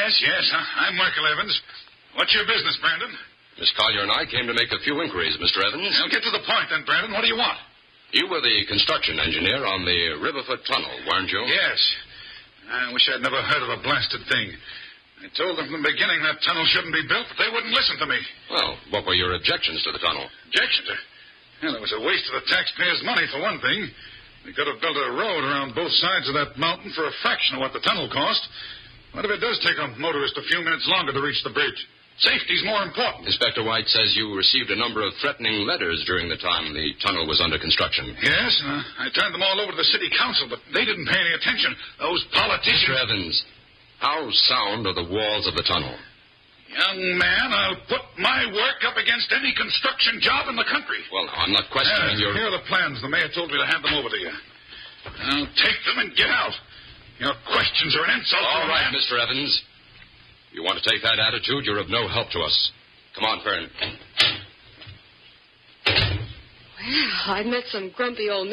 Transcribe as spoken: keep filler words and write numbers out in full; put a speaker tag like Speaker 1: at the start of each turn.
Speaker 1: Yes, yes. I'm Michael Evans. What's your business, Brandon?
Speaker 2: Miss Collier and I came to make a few inquiries, Mister Evans.
Speaker 1: I'll get to the point then, Brandon. What do you want?
Speaker 2: You were the construction engineer on the Riverfoot Tunnel, weren't you?
Speaker 1: Yes. I wish I'd never heard of a blasted thing. I told them from the beginning that tunnel shouldn't be built, but they wouldn't listen to me.
Speaker 2: Well, what were your objections to the tunnel?
Speaker 1: Objections? Well, it was a waste of the taxpayers' money, for one thing. We could have built a road around both sides of that mountain for a fraction of what the tunnel cost. What if it does take a motorist a few minutes longer to reach the bridge? Safety's more important.
Speaker 2: Inspector White says you received a number of threatening letters during the time the tunnel was under construction.
Speaker 1: Yes, uh, I turned them all over to the city council, but they didn't pay any attention. Those politicians...
Speaker 2: Mister Evans, how sound are the walls of the tunnel?
Speaker 1: Young man, I'll put my work up against any construction job in the country.
Speaker 2: Well, now, I'm not questioning
Speaker 1: yes,
Speaker 2: your...
Speaker 1: Here are the plans. The mayor told me to hand them over to you. I'll take them and get out. Your questions are an insult
Speaker 2: All
Speaker 1: to
Speaker 2: right,
Speaker 1: man.
Speaker 2: Mister Evans. You want to take that attitude, you're of no help to us. Come on, Fern.
Speaker 3: Well, I've met some grumpy old